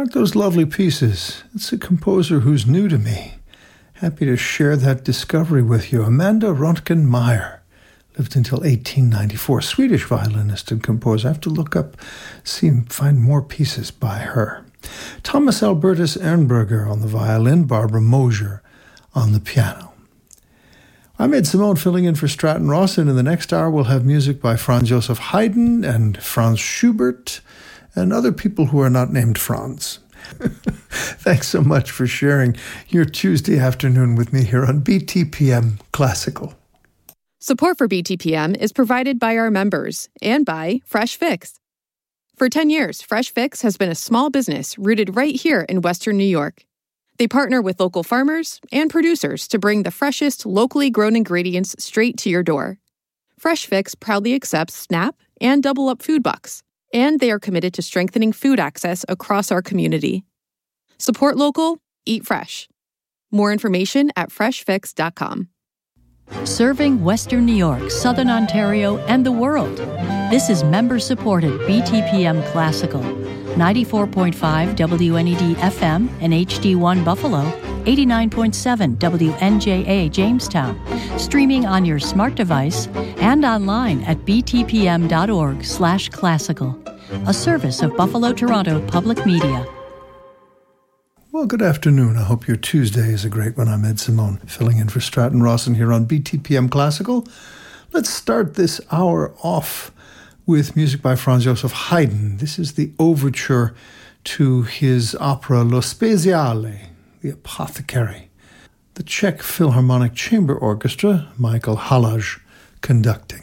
Aren't those lovely pieces? It's a composer who's new to me. Happy to share that discovery with you. Amanda Röntgen-Meyer lived until 1894. Swedish violinist and composer. I have to look up, find more pieces by her. Thomas Albertus Ehrenberger on the violin, Barbara Mosier on the piano. I'm Ed Simone, filling in for Stratton Ross, and in the next hour we'll have music by Franz Joseph Haydn and Franz Schubert and other people who are not named Franz. Thanks so much for sharing your Tuesday afternoon with me here on BTPM Classical. Support for BTPM is provided by our members and by Fresh Fix. For 10 years, Fresh Fix has been a small business rooted right here in Western New York. They partner with local farmers and producers to bring the freshest, locally grown ingredients straight to your door. Fresh Fix proudly accepts SNAP and Double Up food bucks, and they are committed to strengthening food access across our community. Support local, eat fresh. More information at freshfix.com. Serving Western New York, Southern Ontario, and the world. This is member-supported BTPM Classical. 94.5 WNED FM and HD1 Buffalo, 89.7 WNJA Jamestown, streaming on your smart device and online at btpm.org/classical, a service of Buffalo Toronto Public Media. Well, good afternoon. I hope your Tuesday is a great one. I'm Ed Simone, filling in for Stratton Rawson here on BTPM Classical. Let's start this hour off with music by Franz Joseph Haydn. This is the overture to his opera Lo Speziale, The Apothecary. The Czech Philharmonic Chamber Orchestra, Michael Halaj, conducting.